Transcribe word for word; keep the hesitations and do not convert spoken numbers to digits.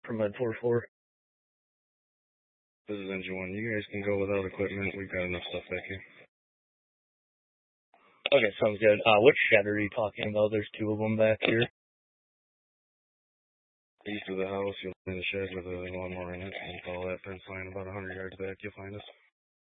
from Med four four. This is Engine one. You guys can go without equipment. We've got enough stuff back here. Okay, sounds good. Uh, which shed are you talking about? There's two of them back here. East of the house, you'll find a shed with a lawnmower in it, and follow that fence line about one hundred yards back, you'll find us.